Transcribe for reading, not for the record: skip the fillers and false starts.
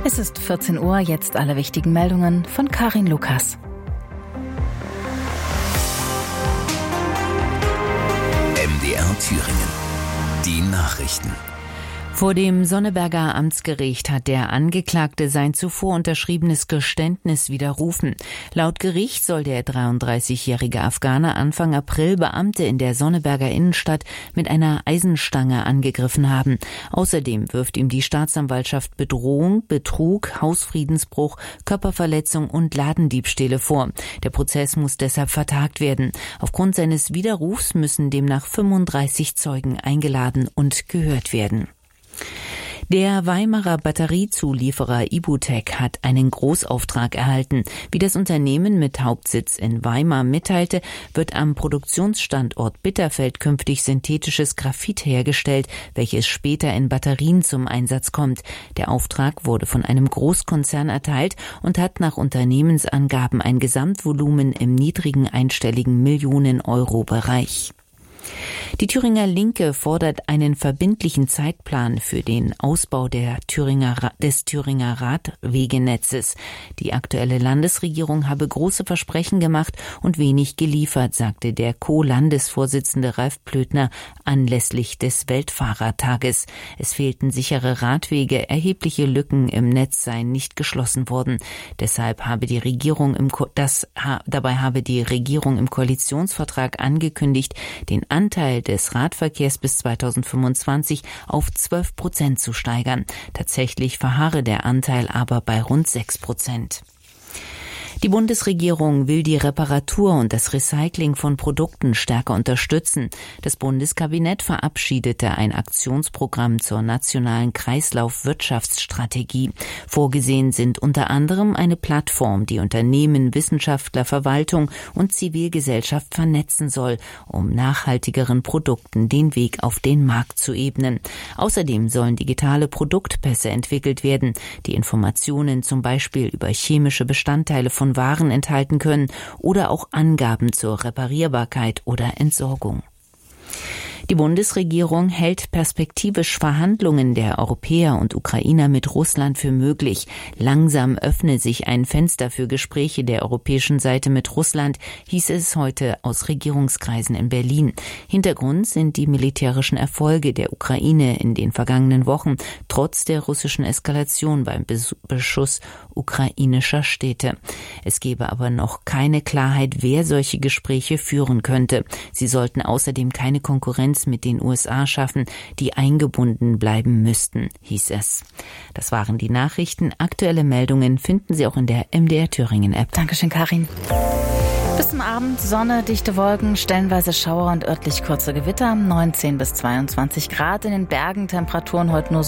Es ist 14 Uhr, jetzt alle wichtigen Meldungen von Karin Lukas. MDR Thüringen. Die Nachrichten. Vor dem Sonneberger Amtsgericht hat der Angeklagte sein zuvor unterschriebenes Geständnis widerrufen. Laut Gericht soll der 33-jährige Afghaner Anfang April Beamte in der Sonneberger Innenstadt mit einer Eisenstange angegriffen haben. Außerdem wirft ihm die Staatsanwaltschaft Bedrohung, Betrug, Hausfriedensbruch, Körperverletzung und Ladendiebstähle vor. Der Prozess muss deshalb vertagt werden. Aufgrund seines Widerrufs müssen demnach 35 Zeugen eingeladen und gehört werden. Der Weimarer Batteriezulieferer Ibutech hat einen Großauftrag erhalten. Wie das Unternehmen mit Hauptsitz in Weimar mitteilte, wird am Produktionsstandort Bitterfeld künftig synthetisches Graphit hergestellt, welches später in Batterien zum Einsatz kommt. Der Auftrag wurde von einem Großkonzern erteilt und hat nach Unternehmensangaben ein Gesamtvolumen im niedrigen einstelligen Millionen-Euro-Bereich. Die Thüringer Linke fordert einen verbindlichen Zeitplan für den Ausbau des Thüringer Radwegenetzes. Die aktuelle Landesregierung habe große Versprechen gemacht und wenig geliefert, sagte der Co-Landesvorsitzende Ralf Plötner anlässlich des Weltfahrertages. Es fehlten sichere Radwege, erhebliche Lücken im Netz seien nicht geschlossen worden. Deshalb habe die Regierung im Koalitionsvertrag angekündigt, den Anteil des Radverkehrs bis 2025 auf 12% zu steigern. Tatsächlich verharre der Anteil aber bei rund 6%. Die Bundesregierung will die Reparatur und das Recycling von Produkten stärker unterstützen. Das Bundeskabinett verabschiedete ein Aktionsprogramm zur nationalen Kreislaufwirtschaftsstrategie. Vorgesehen sind unter anderem eine Plattform, die Unternehmen, Wissenschaftler, Verwaltung und Zivilgesellschaft vernetzen soll, um nachhaltigeren Produkten den Weg auf den Markt zu ebnen. Außerdem sollen digitale Produktpässe entwickelt werden, die Informationen zum Beispiel über chemische Bestandteile von Waren enthalten können oder auch Angaben zur Reparierbarkeit oder Entsorgung. Die Bundesregierung hält perspektivisch Verhandlungen der Europäer und Ukrainer mit Russland für möglich. Langsam öffne sich ein Fenster für Gespräche der europäischen Seite mit Russland, hieß es heute aus Regierungskreisen in Berlin. Hintergrund sind die militärischen Erfolge der Ukraine in den vergangenen Wochen, trotz der russischen Eskalation beim Beschuss ukrainischer Städte. Es gebe aber noch keine Klarheit, wer solche Gespräche führen könnte. Sie sollten außerdem keine Konkurrenz mit den USA schaffen, die eingebunden bleiben müssten, hieß es. Das waren die Nachrichten. Aktuelle Meldungen finden Sie auch in der MDR Thüringen App. Dankeschön, Karin. Bis zum Abend Sonne, dichte Wolken, stellenweise Schauer und örtlich kurze Gewitter. 19 bis 22 Grad in den Bergen, Temperaturen heute nur